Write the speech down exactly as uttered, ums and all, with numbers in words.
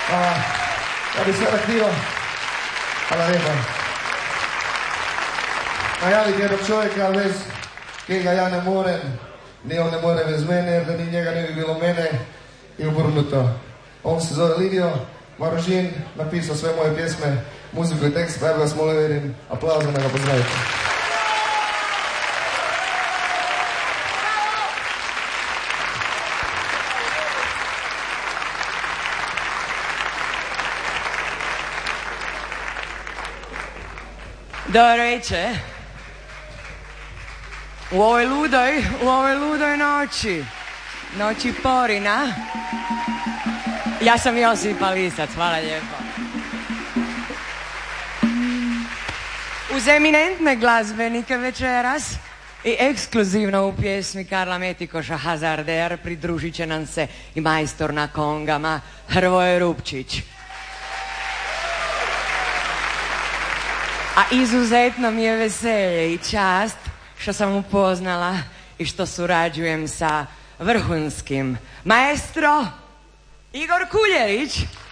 A, ja bi sada htio, hvala lijepa, najaviti jednog čovjeka bez kega ja ne morem, ni on ne more bez mene, jer da ni njega ne bi bilo mene i obrnuto. On se zove Livio Marožin, napisao sve moje pjesme, muziku i tekst, pa ja vas molim jednim aplauzom da ga pozdravite. Dobro večer. U ovoj ludoj, u ovoj ludoj noći, noći porina, ja sam Josipa Lisac, hvala lijepo. Uz eminentne glazbenike večeras i ekskluzivno u pjesmi Karla Metikoša Hazarder pridružit će nam se i majstor na kongama Hrvoje Rupčić. A izuzetno mi je veselje i čast što sam upoznala i što surađujem sa vrhunskim maestro Igor Kuljerić.